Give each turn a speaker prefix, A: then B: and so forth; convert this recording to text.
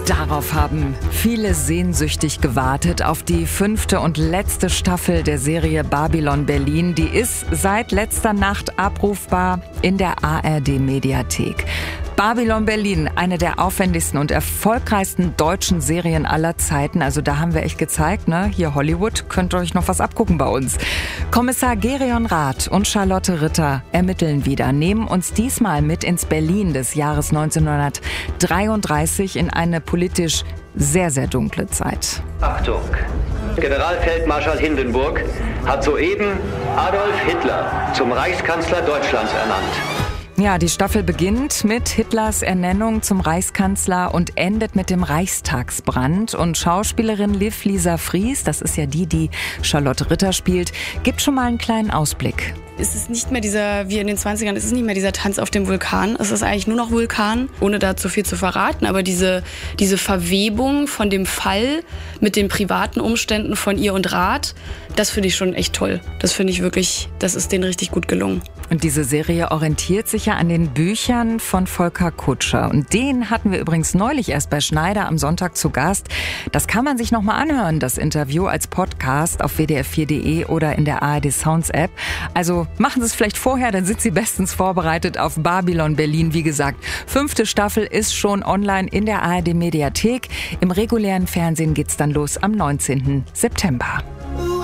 A: Darauf haben viele sehnsüchtig gewartet, auf die 5. und letzte Staffel der Serie Babylon Berlin. Die ist seit letzter Nacht abrufbar in der ARD-Mediathek. Babylon Berlin, eine der aufwendigsten und erfolgreichsten deutschen Serien aller Zeiten. Also da haben wir echt gezeigt, ne? Hier Hollywood, könnt ihr euch noch was abgucken bei uns. Kommissar Gerion Rath und Charlotte Ritter ermitteln wieder, nehmen uns diesmal mit ins Berlin des Jahres 1933 in eine politisch sehr, sehr dunkle Zeit.
B: Achtung! Generalfeldmarschall Hindenburg hat soeben Adolf Hitler zum Reichskanzler Deutschlands ernannt.
A: Ja, die Staffel beginnt mit Hitlers Ernennung zum Reichskanzler und endet mit dem Reichstagsbrand. Und Schauspielerin Liv Lisa Fries, das ist ja die Charlotte Ritter spielt, gibt schon mal einen kleinen Ausblick.
C: Es ist nicht mehr dieser, wie in den 20ern, es ist nicht mehr dieser Tanz auf dem Vulkan. Es ist eigentlich nur noch Vulkan, ohne da zu viel zu verraten. Aber diese Verwebung von dem Fall mit den privaten Umständen von ihr und Rath, das finde ich schon echt toll. Das finde ich wirklich, das ist denen richtig gut gelungen.
A: Und diese Serie orientiert sich ja an den Büchern von Volker Kutscher. Und den hatten wir übrigens neulich erst bei Schneider am Sonntag zu Gast. Das kann man sich nochmal anhören, das Interview als Podcast auf wdr4.de oder in der ARD Sounds App. Also machen Sie es vielleicht vorher, dann sind Sie bestens vorbereitet auf Babylon Berlin. Wie gesagt, 5. Staffel ist schon online in der ARD Mediathek. Im regulären Fernsehen geht's dann los am 19. September.